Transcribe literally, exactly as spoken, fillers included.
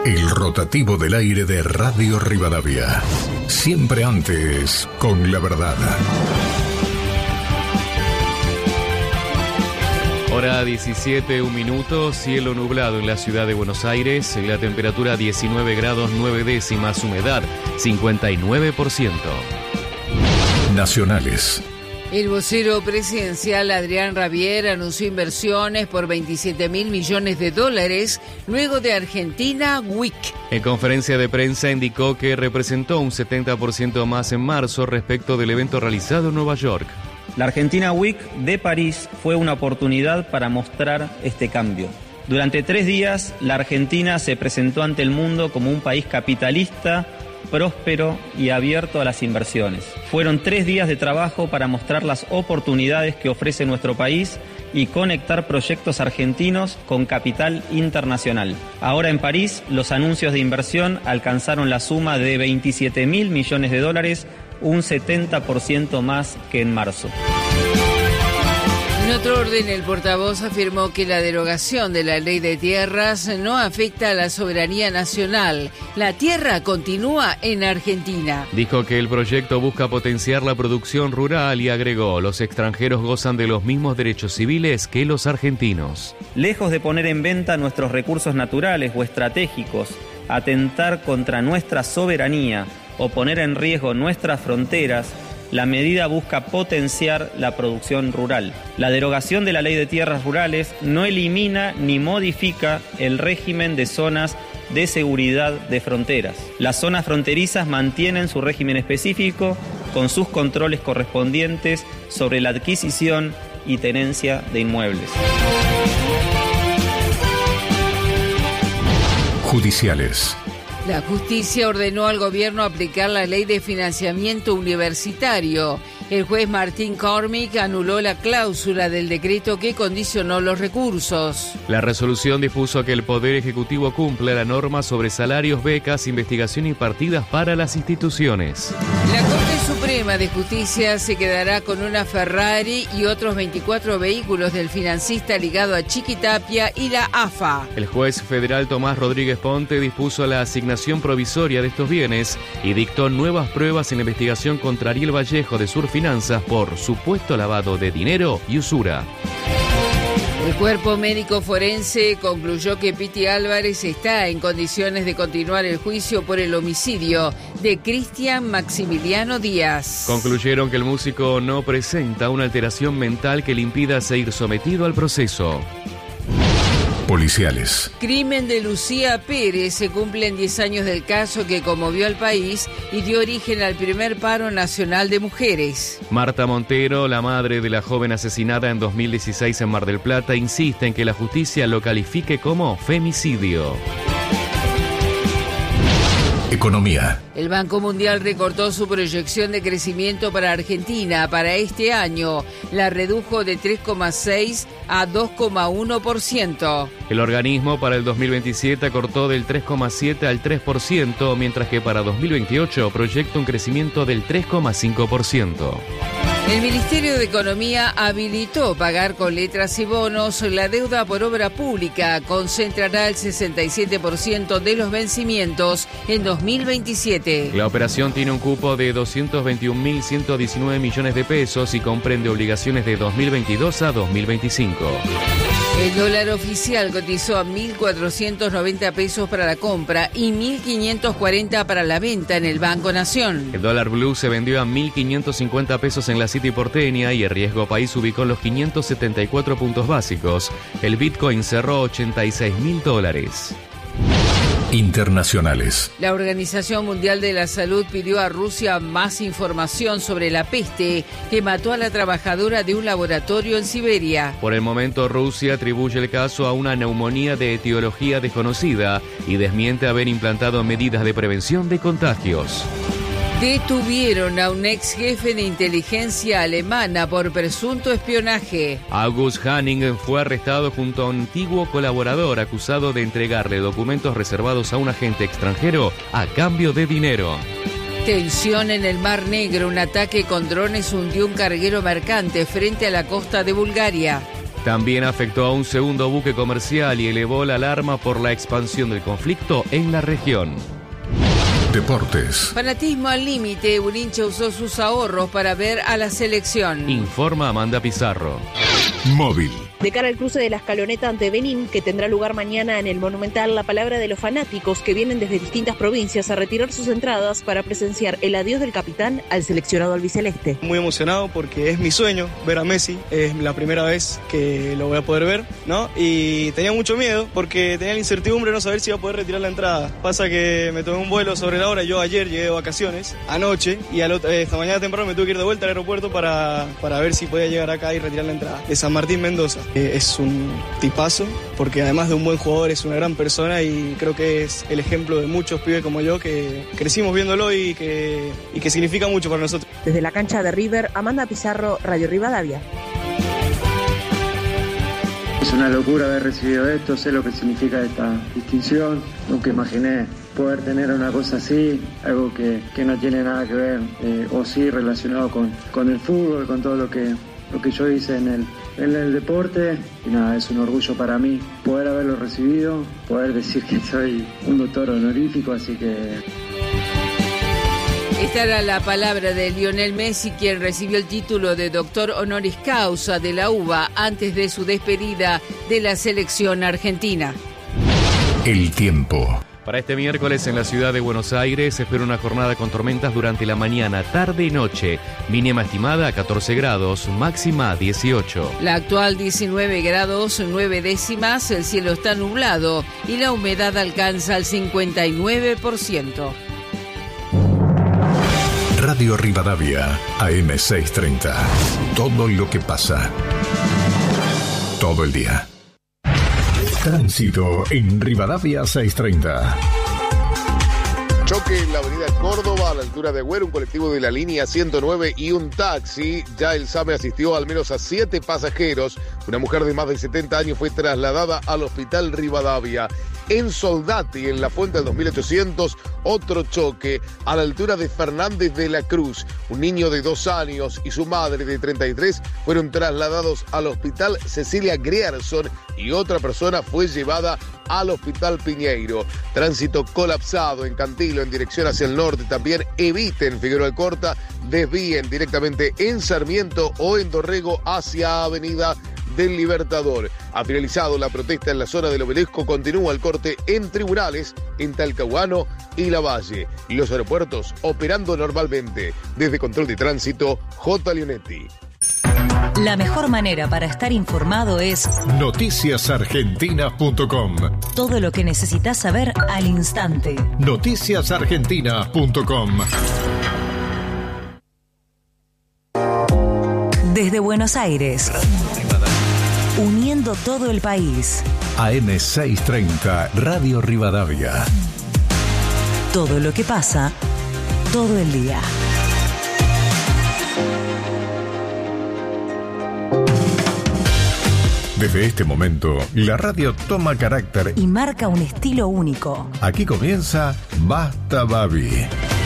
El rotativo del aire de Radio Rivadavia. Siempre antes, con la verdad. Hora diecisiete, un minuto, cielo nublado en la ciudad de Buenos Aires, la temperatura diecinueve grados nueve décimas, humedad cincuenta y nueve por ciento. Nacionales. El vocero presidencial Adrián Rabier anunció inversiones por veintisiete mil millones de dólares luego de Argentina Week. En conferencia de prensa indicó que representó un setenta por ciento más en marzo respecto del evento realizado en Nueva York. La Argentina Week de París fue una oportunidad para mostrar este cambio. Durante tres días, la Argentina se presentó ante el mundo como un país capitalista, próspero y abierto a las inversiones. Fueron tres días de trabajo para mostrar las oportunidades que ofrece nuestro país y conectar proyectos argentinos con capital internacional. Ahora en París, los anuncios de inversión alcanzaron la suma de veintisiete mil millones de dólares, un setenta por ciento más que en marzo. En otro orden, el portavoz afirmó que la derogación de la ley de tierras no afecta a la soberanía nacional. La tierra continúa en Argentina. Dijo que el proyecto busca potenciar la producción rural y agregó, los extranjeros gozan de los mismos derechos civiles que los argentinos. Lejos de poner en venta nuestros recursos naturales o estratégicos, atentar contra nuestra soberanía o poner en riesgo nuestras fronteras, la medida busca potenciar la producción rural. La derogación de la Ley de Tierras Rurales no elimina ni modifica el régimen de zonas de seguridad de fronteras. Las zonas fronterizas mantienen su régimen específico con sus controles correspondientes sobre la adquisición y tenencia de inmuebles. Judiciales. La justicia ordenó al gobierno aplicar la ley de financiamiento universitario. El juez Martín Cormick anuló la cláusula del decreto que condicionó los recursos. La resolución dispuso que el Poder Ejecutivo cumpla la norma sobre salarios, becas, investigación y partidas para las instituciones. La Corte Suprema de Justicia se quedará con una Ferrari y otros veinticuatro vehículos del financista ligado a Chiquitapia y la A F A. El juez federal Tomás Rodríguez Ponte dispuso la asignación provisoria de estos bienes y dictó nuevas pruebas en la investigación contra Ariel Vallejo de Surfinanzas por supuesto lavado de dinero y usura. El cuerpo médico forense concluyó que Piti Álvarez está en condiciones de continuar el juicio por el homicidio de Cristian Maximiliano Díaz. Concluyeron que el músico no presenta una alteración mental que le impida ser sometido al proceso. Policiales. Crimen de Lucía Pérez. Se cumplen diez años del caso que conmovió al país y dio origen al primer paro nacional de mujeres. Marta Montero, la madre de la joven asesinada en dos mil dieciséis en Mar del Plata, insiste en que la justicia lo califique como femicidio. Economía. El Banco Mundial recortó su proyección de crecimiento para Argentina para este año. La redujo de tres coma seis a dos coma uno por ciento. El organismo para el dos mil veintisiete acortó del tres coma siete al tres por ciento, mientras que para dos mil veintiocho proyecta un crecimiento del tres coma cinco por ciento. El Ministerio de Economía habilitó pagar con letras y bonos la deuda por obra pública. Concentrará el sesenta y siete por ciento de los vencimientos en dos mil veintisiete. La operación tiene un cupo de doscientos veintiún mil ciento diecinueve millones de pesos y comprende obligaciones de dos mil veintidós a dos mil veinticinco. El dólar oficial cotizó a mil cuatrocientos noventa pesos para la compra y mil quinientos cuarenta para la venta en el Banco Nación. El dólar blue se vendió a mil quinientos cincuenta pesos en la City porteña y el riesgo país ubicó los quinientos setenta y cuatro puntos básicos. El Bitcoin cerró ochenta y seis mil dólares. Internacionales. La Organización Mundial de la Salud pidió a Rusia más información sobre la peste que mató a la trabajadora de un laboratorio en Siberia. Por el momento, Rusia atribuye el caso a una neumonía de etiología desconocida y desmiente haber implantado medidas de prevención de contagios. Detuvieron a un ex jefe de inteligencia alemana por presunto espionaje. August Hanning fue arrestado junto a un antiguo colaborador acusado de entregarle documentos reservados a un agente extranjero a cambio de dinero. Tensión en el Mar Negro. Un ataque con drones hundió un carguero mercante frente a la costa de Bulgaria. También afectó a un segundo buque comercial y elevó la alarma por la expansión del conflicto en la región. Deportes. Fanatismo al límite. Un hincha usó sus ahorros para ver a la selección. Informa Amanda Pizarro. Móvil. De cara al cruce de la Escaloneta ante Benín, que tendrá lugar mañana en el Monumental, la palabra de los fanáticos que vienen desde distintas provincias a retirar sus entradas para presenciar el adiós del capitán al seleccionado albiceleste. Muy emocionado porque es mi sueño ver a Messi, es la primera vez que lo voy a poder ver, ¿no? Y tenía mucho miedo porque tenía la incertidumbre de no saber si iba a poder retirar la entrada. Pasa que me tomé un vuelo sobre la hora, yo ayer llegué de vacaciones, anoche, y al otro, esta mañana temprano me tuve que ir de vuelta al aeropuerto para, para ver si podía llegar acá y retirar la entrada. De San Martín, Mendoza. Eh, es un tipazo, porque además de un buen jugador es una gran persona y creo que es el ejemplo de muchos pibes como yo que crecimos viéndolo y que, y que significa mucho para nosotros. Desde la cancha de River, Amanda Pizarro, Radio Rivadavia. Es una locura haber recibido esto, sé lo que significa esta distinción, nunca imaginé poder tener una cosa así, algo que, que no tiene nada que ver, eh, o sí relacionado con, con el fútbol, con todo lo que, lo que yo hice en el, en el deporte, y nada, es un orgullo para mí poder haberlo recibido, poder decir que soy un doctor honorífico, así que... Esta era la palabra de Lionel Messi, quien recibió el título de doctor honoris causa de la U B A antes de su despedida de la selección argentina. El tiempo. Para este miércoles en la ciudad de Buenos Aires se espera una jornada con tormentas durante la mañana, tarde y noche. Mínima estimada a catorce grados, máxima dieciocho. La actual diecinueve grados, nueve décimas, el cielo está nublado y la humedad alcanza el cincuenta y nueve por ciento. Radio Rivadavia, A M seiscientos treinta. Todo lo que pasa. Todo el día. Tránsito en Rivadavia seiscientos treinta. Choque en la avenida Córdoba a la altura de Güero, un colectivo de la línea ciento nueve y un taxi. Ya el SAME asistió al menos a siete pasajeros. Una mujer de más de setenta años fue trasladada al hospital Rivadavia. En Soldati, en la Fuente del dos mil ochocientos, otro choque a la altura de Fernández de la Cruz. Un niño de dos años y su madre de treinta y tres fueron trasladados al hospital Cecilia Grierson y otra persona fue llevada al hospital Piñeiro. Tránsito colapsado en Cantilo en dirección hacia el norte. También eviten Figueroa Alcorta, desvíen directamente en Sarmiento o en Dorrego hacia Avenida del Libertador. Ha finalizado la protesta en la zona del Obelisco, continúa el corte en tribunales en Talcahuano y Lavalle. Y los aeropuertos operando normalmente. Desde Control de Tránsito, J. Leonetti. La mejor manera para estar informado es noticias argentinas punto com. Todo lo que necesitas saber al instante. noticias argentinas punto com. Desde Buenos Aires, uniendo todo el país. A M seiscientos treinta, Radio Rivadavia. Todo lo que pasa, todo el día. Desde este momento, la radio toma carácter y marca un estilo único. Aquí comienza Basta Babi.